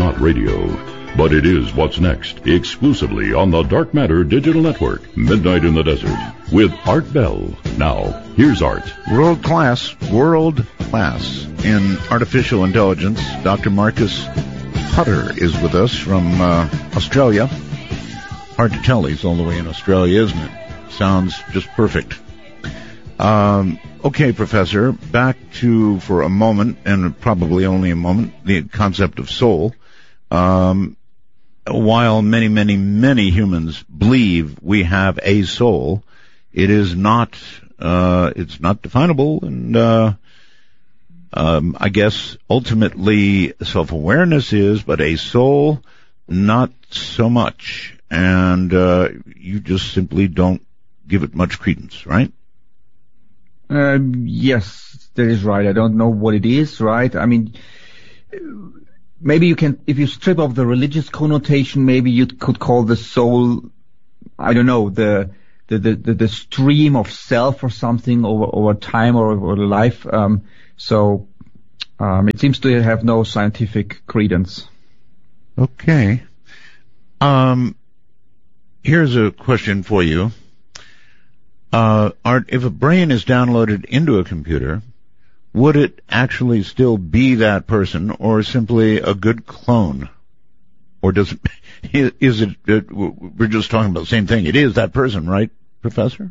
not radio, but it is what's next, exclusively on the Dark Matter Digital Network, Midnight in the Desert, with Art Bell. Now, here's Art. World class in artificial intelligence. Dr. Marcus Putter is with us from Australia. Hard to tell he's all the way in Australia, isn't it? Sounds just perfect. Okay, Professor, back to, for a moment, and probably only a moment, the concept of soul. While many humans believe we have a soul, it is not, it's not definable, and I guess ultimately self-awareness is, but a soul, not so much. And you just simply don't give it much credence, right? Yes, that is right. I don't know what it is, right? I mean, maybe you can, if you strip off the religious connotation, maybe you could call the soul, I don't know, the stream of self or something over time or over life. It seems to have no scientific credence. Okay. Here's a question for you. Art, if a brain is downloaded into a computer, would it actually still be that person, or simply a good clone? Or is it, we're just talking about the same thing. It is that person, right, Professor?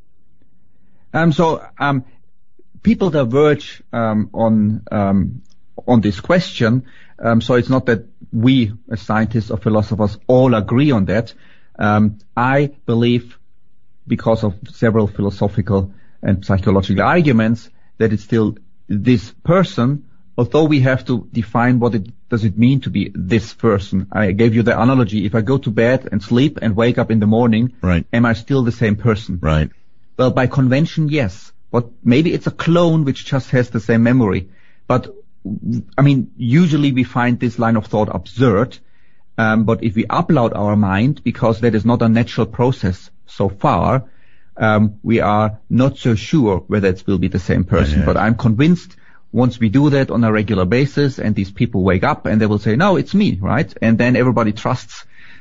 People diverge on this question. So it's not that we, as scientists or philosophers, all agree on that. I believe, because of several philosophical and psychological arguments, that it's still this person, although we have to define what does it mean to be this person. I gave you the analogy. If I go to bed and sleep and wake up in the morning, right, am I still the same person? Right. Well, by convention, yes. But maybe it's a clone which just has the same memory. But, I mean, usually we find this line of thought absurd. But if we upload our mind, because that is not a natural process so far, we are not so sure whether it will be the same person. But I'm convinced once we do that on a regular basis and these people wake up and they will say, no, it's me, right? And then everybody trusts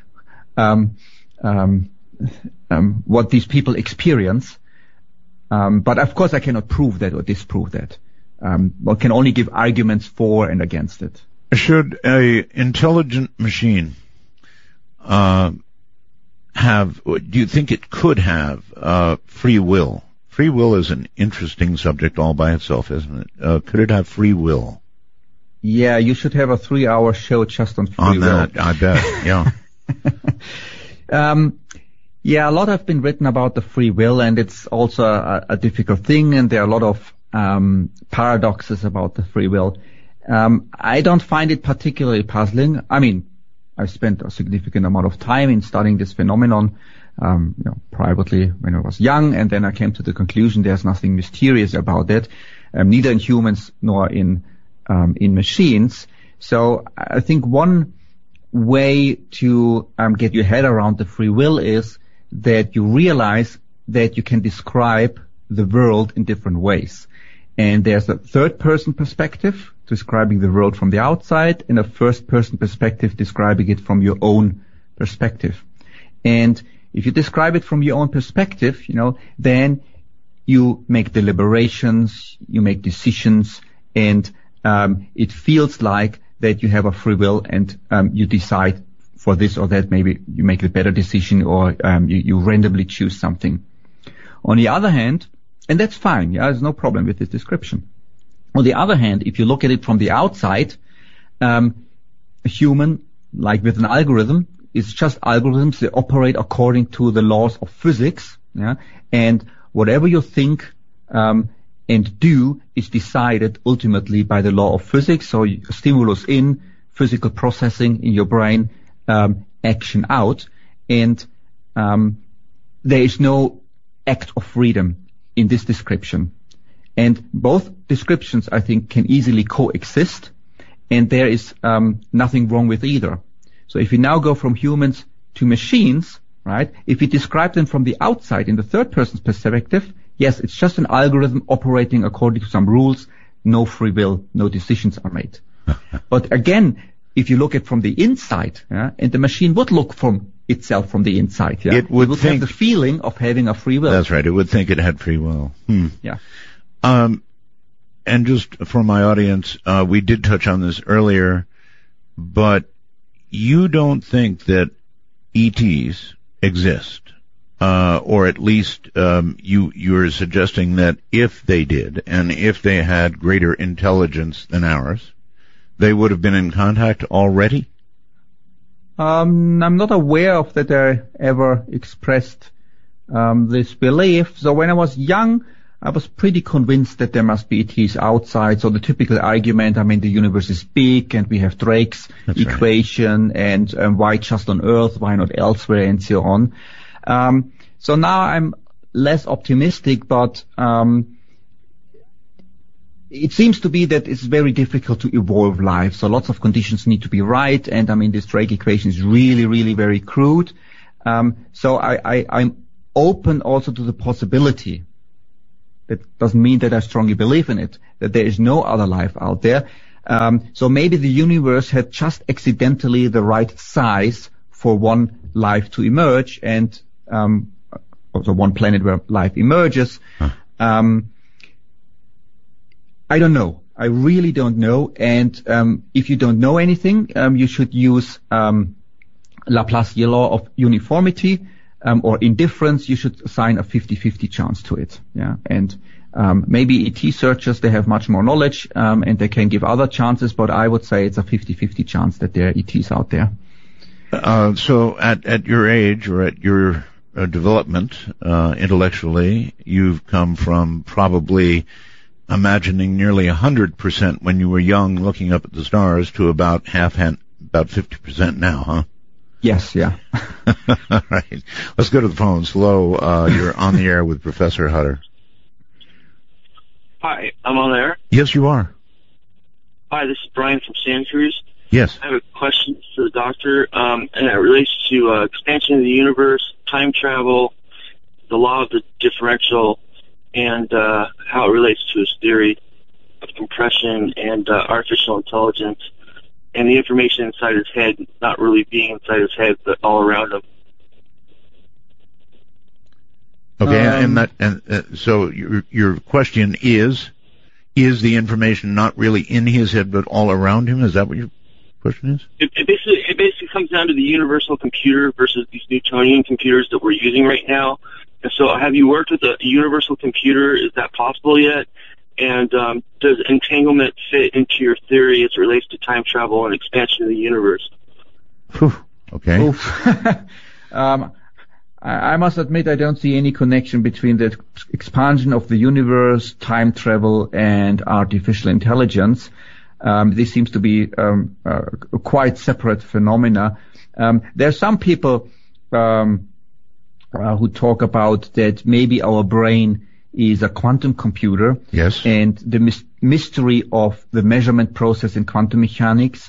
what these people experience. But of course I cannot prove that or disprove that. One can only give arguments for and against it. Should a intelligent machine do you think it could have free will? Free will is an interesting subject all by itself, isn't it? Could it have free will? Yeah, you should have a 3-hour show just on free will. On that, I bet, yeah. Yeah, a lot have been written about the free will, and it's also a difficult thing, and there are a lot of paradoxes about the free will. I don't find it particularly puzzling. I mean, I've spent a significant amount of time in studying this phenomenon, privately when I was young, and then I came to the conclusion there's nothing mysterious about it, neither in humans nor in machines. So I think one way to get your head around the free will is that you realize that you can describe the world in different ways. And there's a third-person perspective describing the world from the outside, and a first-person perspective describing it from your own perspective. And if you describe it from your own perspective, then you make deliberations, you make decisions, and it feels like that you have a free will, and you decide for this or that. Maybe you make a better decision, or you randomly choose something. On the other hand, and that's fine, there's no problem with this description. On the other hand, if you look at it from the outside, a human, like with an algorithm, is just algorithms. They operate according to the laws of physics, and whatever you think and do is decided ultimately by the law of physics. So stimulus in, physical processing in your brain, action out, and there is no act of freedom in this description. And both descriptions, I think, can easily coexist, and there is nothing wrong with either. So if we now go from humans to machines, right, if we describe them from the outside in the third person's perspective, yes, it's just an algorithm operating according to some rules, no free will, no decisions are made. But again, if you look at from the inside, and the machine would look from itself from the inside, it would have the feeling of having a free will. That's right. It would think it had free will. Yeah. And just for my audience, we did touch on this earlier, but you don't think that ETs exist, or at least you're suggesting that if they did, and if they had greater intelligence than ours, they would have been in contact already? I'm not aware of that I ever expressed this belief. So when I was young, I was pretty convinced that there must be ETs outside. So the typical argument, the universe is big and we have Drake's equation, right, and why just on Earth, why not elsewhere, and so on. So now I'm less optimistic, but it seems to be that it's very difficult to evolve life. So lots of conditions need to be right, and this Drake equation is really, really very crude. So I'm open also to the possibility. That doesn't mean that I strongly believe in it, that there is no other life out there. So maybe the universe had just accidentally the right size for one life to emerge, and also one planet where life emerges. I don't know. I really don't know. And if you don't know anything, you should use Laplacian law of uniformity. Or indifference. You should assign a 50-50 chance to it. Yeah. And maybe ET searchers, they have much more knowledge, and they can give other chances, but I would say it's a 50-50 chance that there are ETs out there. So at your age, or at your development intellectually, you've come from probably imagining nearly 100% when you were young looking up at the stars to about 50% now, huh? Yes, yeah. All right. Let's go to the phones. Hello, you're on the air with Professor Hutter. Hi, I'm on there. Yes, you are. Hi, this is Brian from Santa Cruz. Yes. I have a question for the doctor, and it relates to expansion of the universe, time travel, the law of the differential, and how it relates to his theory of compression and artificial intelligence, and the information inside his head not really being inside his head, but all around him. Okay, so your question is the information not really in his head but all around him? Is that what your question is? It basically comes down to the universal computer versus these Newtonian computers that we're using right now. And so, have you worked with a universal computer? Is that possible yet? And does entanglement fit into your theory as it relates to time travel and expansion of the universe? Whew. Okay. I must admit I don't see any connection between the expansion of the universe, time travel, and artificial intelligence. This seems to be quite separate phenomena. There are some people who talk about that maybe our brain is a quantum computer. Yes. And the mystery of the measurement process in quantum mechanics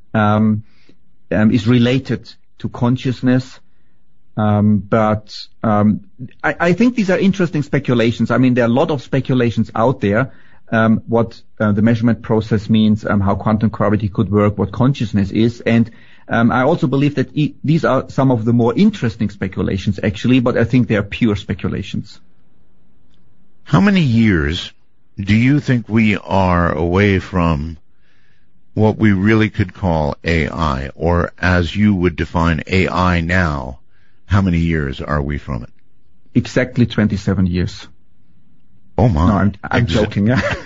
is related to consciousness. But I think these are interesting speculations. I mean, there are a lot of speculations out there, what the measurement process means, how quantum gravity could work, what consciousness is. And I also believe that these are some of the more interesting speculations, actually, but I think they are pure speculations. How many years do you think we are away from what we really could call AI, or as you would define AI now? How many years are we from it? Exactly 27 years. Oh my. No, I'm joking.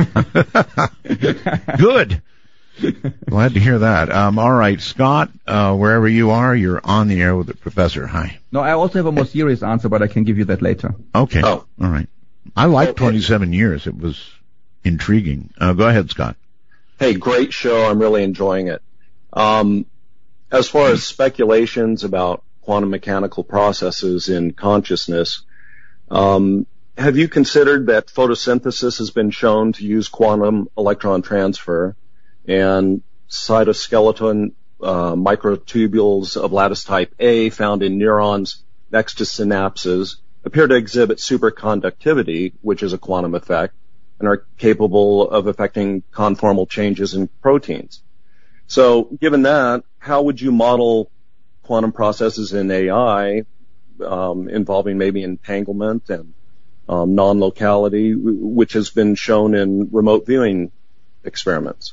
Good. Glad to hear that. All right, Scott, wherever you are, you're on the air with the professor. Hi. No, I also have a more serious answer, but I can give you that later. Okay. Oh. All right. I like 27 years. It was intriguing. Go ahead, Scott. Hey, great show. I'm really enjoying it. As far as speculations about quantum mechanical processes in consciousness, have you considered that photosynthesis has been shown to use quantum electron transfer, and cytoskeleton microtubules of lattice type A found in neurons next to synapses appear to exhibit superconductivity, which is a quantum effect, and are capable of affecting conformal changes in proteins? So given that, how would you model quantum processes in AI involving maybe entanglement and non-locality, which has been shown in remote viewing experiments?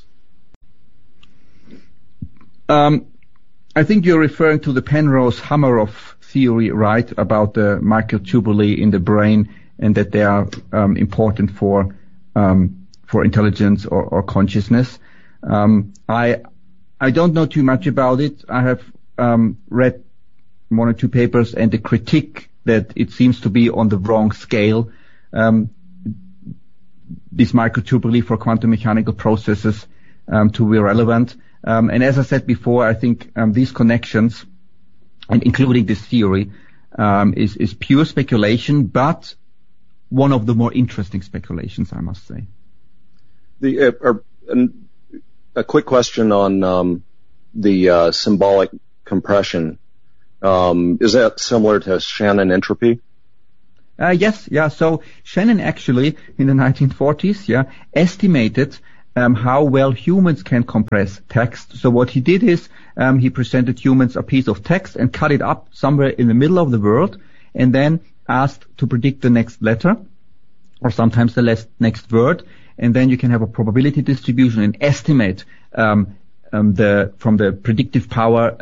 I think you're referring to the Penrose-Hameroff theory, right, about the microtubuli in the brain, and that they are important for intelligence or consciousness. I don't know too much about it. I have read one or two papers, and the critique that it seems to be on the wrong scale. These microtubuli for quantum mechanical processes to be relevant. And as I said before, I think these connections, and including this theory, is pure speculation, but one of the more interesting speculations, I must say. A quick question on the symbolic compression. Is that similar to Shannon entropy? Yes, yeah. So Shannon actually, in the 1940s, estimated how well humans can compress text. So what he did is he presented humans a piece of text and cut it up somewhere in the middle of the word, and then asked to predict the next letter, or sometimes the next word, and then you can have a probability distribution and estimate from the predictive power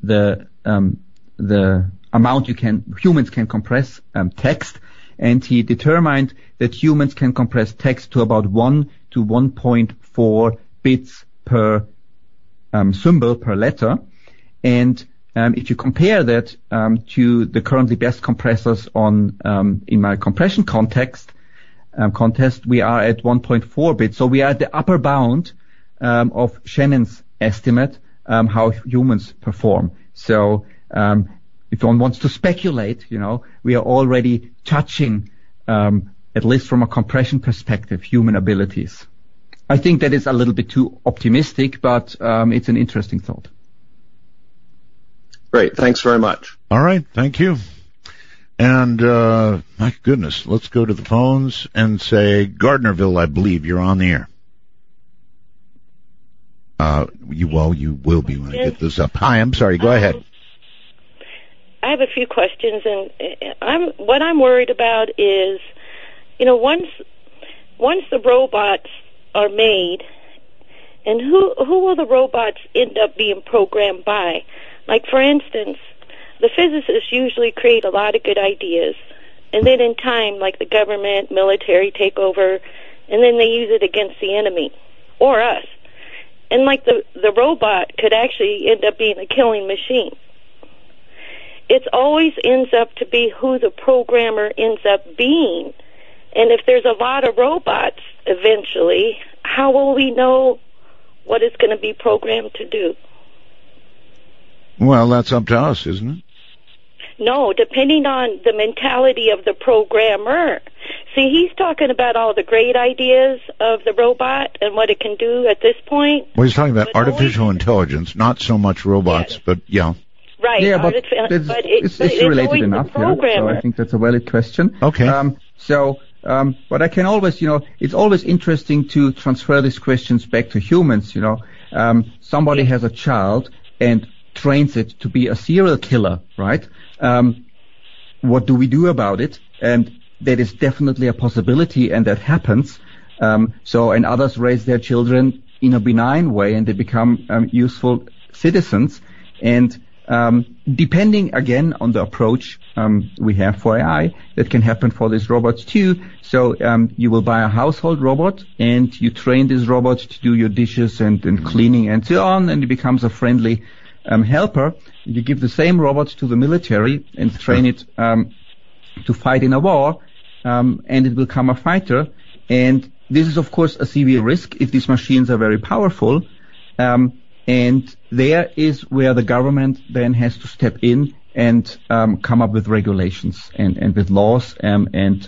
the amount humans can compress text. And he determined that humans can compress text to about 1 to 1.4 bits per symbol per letter. And if you compare that to the currently best compressors in my compression contest, we are at 1.4 bits. So we are at the upper bound of Shannon's estimate how humans perform. So if one wants to speculate, we are already touching, at least from a compression perspective, human abilities. I think that is a little bit too optimistic, but it's an interesting thought. Great. Thanks very much. All right. Thank you. And my goodness, let's go to the phones and say, Gardnerville, I believe you're on the air. You will be when I get this up. Hi, I'm sorry. Go ahead. I have a few questions, and what I'm worried about is, once the robots are made, and who will the robots end up being programmed by? Like, for instance, the physicists usually create a lot of good ideas, and then in time, like the government, military take over, and then they use it against the enemy or us. And like the robot could actually end up being a killing machine. It always ends up to be who the programmer ends up being. And if there's a lot of robots eventually, how will we know what it's going to be programmed to do? Well, that's up to us, isn't it? No, depending on the mentality of the programmer. See, he's talking about all the great ideas of the robot and what it can do at this point. Well, he's talking about artificial intelligence, not so much robots, but yeah. Right. Yeah, but it's related enough. Yeah, so I think that's a valid question. Okay. But I can always, it's always interesting to transfer these questions back to humans. Somebody has a child and trains it to be a serial killer, right? What do we do about it? And that is definitely a possibility, and that happens. And others raise their children in a benign way, and they become useful citizens. And depending again on the approach we have for AI, that can happen for these robots too. So you will buy a household robot, and you train this robot to do your dishes and cleaning and so on, and it becomes a friendly helper. You give the same robot to the military and train it to fight in a war, and it will become a fighter. And this is, of course, a severe risk if these machines are very powerful. And there is where the government then has to step in and come up with regulations and with laws and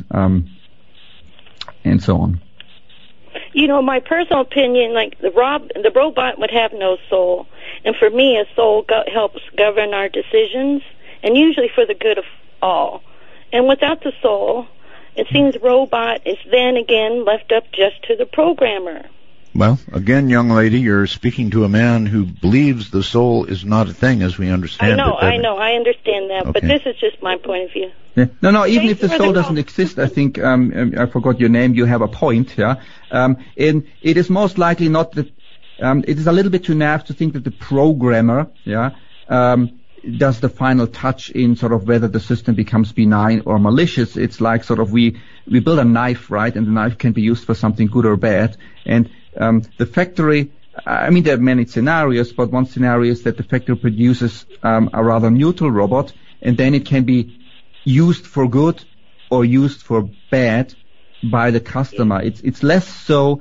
so on. My personal opinion, like the robot would have no soul, and for me, a soul helps govern our decisions, and usually for the good of all. And without the soul, it seems robot is then again left up just to the programmer. Well, again, young lady, you're speaking to a man who believes the soul is not a thing as we understand it. I understand that, but this is just my point of view. Yeah. No, even if the soul doesn't exist, I think, I forgot your name, you have a point, yeah. And it is most likely not that, it is a little bit too naive to think that the programmer, does the final touch in sort of whether the system becomes benign or malicious. It's like sort of we build a knife, right? And the knife can be used for something good or bad. And the factory, I mean, there are many scenarios, but one scenario is that the factory produces a rather neutral robot, and then it can be used for good or used for bad by the customer. It's less so,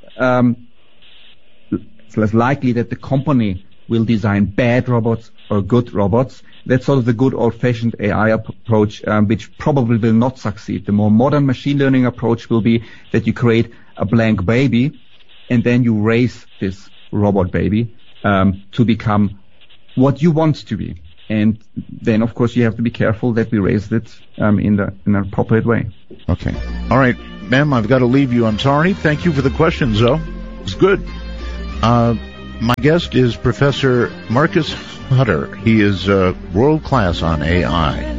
it's less likely that the company will design bad robots or good robots. That's sort of the good old-fashioned AI approach, which probably will not succeed. The more modern machine learning approach will be that you create a blank baby, and then you raise this robot baby to become what you want to be. And then, of course, you have to be careful that we raise it in an appropriate way. Okay. All right, ma'am, I've got to leave you. I'm sorry. Thank you for the questions, though. It was good. My guest is Professor Marcus Hutter. He is world-class on AI.